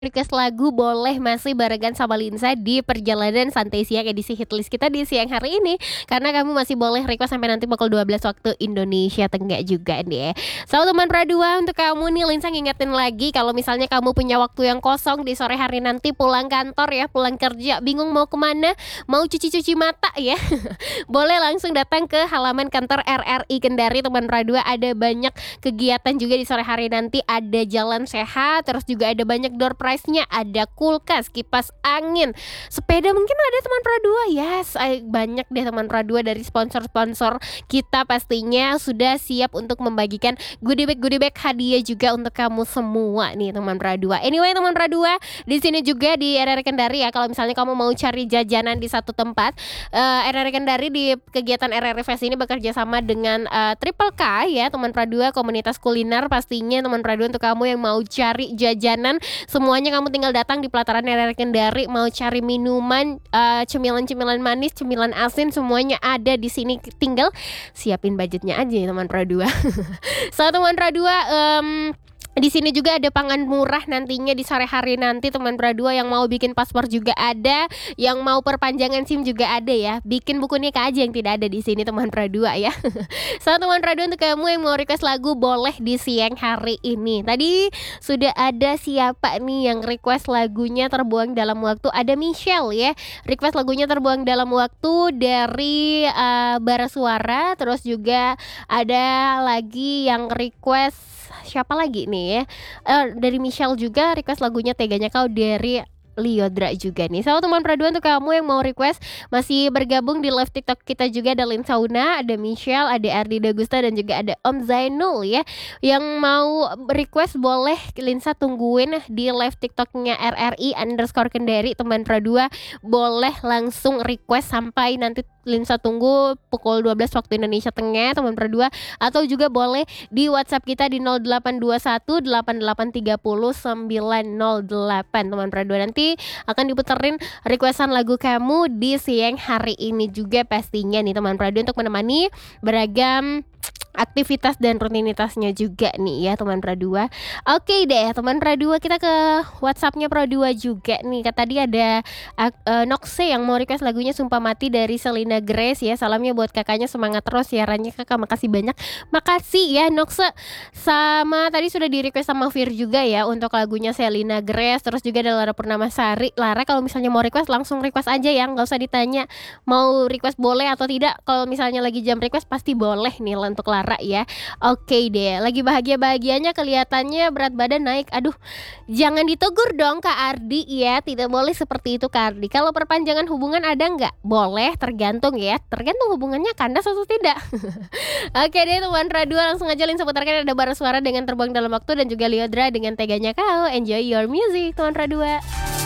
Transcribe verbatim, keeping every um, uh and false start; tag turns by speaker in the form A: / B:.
A: Request lagu boleh masih barengan sama Linsa di perjalanan santai siang edisi Hitlist kita di siang hari ini. Karena kamu masih boleh request sampai nanti pukul dua belas waktu Indonesia Tenggara juga nih. So teman Pradua, untuk kamu nih Linsa ngingetin lagi kalau misalnya kamu punya waktu yang kosong di sore hari nanti pulang kantor ya, pulang kerja, bingung mau kemana, mau cuci-cuci mata ya. Boleh langsung datang ke halaman kantor R R I Kendari teman Pradua, ada banyak kegiatan juga di sore hari nanti, ada jalan sehat, terus juga ada banyak door prize-nya, ada kulkas, kipas angin, sepeda mungkin ada teman Pradua. Yes, banyak deh teman Pradua dari sponsor-sponsor kita pastinya sudah siap untuk membagikan goodie bag goodie bag hadiah juga untuk kamu semua nih teman Pradua. Anyway teman Pradua, di sini juga di R R I Kendari ya, kalau misalnya kamu mau cari jajanan di satu tempat, uh, R R I Kendari di kegiatan R R I Fest ini bekerja sama dengan uh, Triple K ya teman Pradua, komunitas kuliner pastinya teman Pradua. Untuk kamu yang mau cari jajanan, semuanya kamu tinggal datang di pelataran R R I Kendari. Mau cari minuman, uh, cemilan-cemilan manis, cemilan asin, semuanya ada di sini. Tinggal siapin budgetnya aja ya teman Pradua. So teman Pradua, um, di sini juga ada pangan murah nantinya di sore hari nanti teman Pradua. Yang mau bikin paspor juga ada, yang mau perpanjangan SIM juga ada ya. Bikin buku nikah aja yang tidak ada di sini teman Pradua ya. So teman Pradua, untuk kamu yang mau request lagu boleh di siang hari ini. Tadi sudah ada siapa nih yang request lagunya terbuang dalam waktu? Ada Michelle ya, request lagunya terbuang dalam waktu dari uh, Bara Suara. Terus juga ada lagi yang request, siapa lagi nih ya, uh, dari Michelle juga request lagunya Teganya Kau dari Liodra juga nih. So teman Pradua, untuk kamu yang mau request masih bergabung di live TikTok kita juga, ada Lin Sauna, ada Michelle, ada Ardi Dagusta, dan juga ada Om Zainul ya. Yang mau request boleh Linsa tungguin di live TikToknya R R I underscore Kendari teman Pradua. Boleh langsung request sampai nanti Linsa tunggu pukul dua belas waktu Indonesia Tengah teman Pradua. Atau juga boleh di WhatsApp kita di nol delapan dua satu delapan delapan tiga nol sembilan nol delapan teman Pradua. Nanti akan diputerin requestan lagu kamu di siang hari ini juga pastinya nih teman Pradua, untuk menemani beragam aktivitas dan rutinitasnya juga nih ya teman Pradua. Oke deh teman Pradua, kita ke WhatsAppnya Pradua juga nih. Kata tadi ada uh, Noxe yang mau request lagunya Sumpah Mati dari Selina Grace ya. Salamnya buat kakaknya, semangat terus siarannya kakak. Makasih banyak, makasih ya Noxe. Sama tadi sudah di request sama Fir juga ya untuk lagunya Selina Grace. Terus juga ada Lara Purnamasari. Lara, kalau misalnya mau request langsung request aja ya, nggak usah ditanya mau request boleh atau tidak. Kalau misalnya lagi jam request pasti boleh nih untuk Lara ya. Oke deh, lagi bahagia-bahagianya kelihatannya berat badan naik. Aduh, jangan ditegur dong Kak Ardi ya, tidak boleh seperti itu Kak Ardi. Kalau perpanjangan hubungan ada nggak? Boleh, tergantung ya, tergantung hubungannya kandas atau tidak. Oke deh teman Pradua, langsung aja Lin seputarkan ada Bara Suara dengan Terbuang Dalam Waktu, dan juga Liodra dengan Teganya Kau. Enjoy your music teman Pradua.